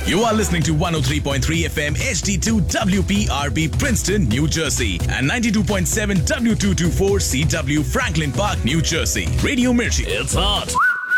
You are listening to 103.3 FM HD2 WPRB Princeton, New Jersey, and 92.7 W224 CW Franklin Park, New Jersey. Radio Mirchi. It's hot.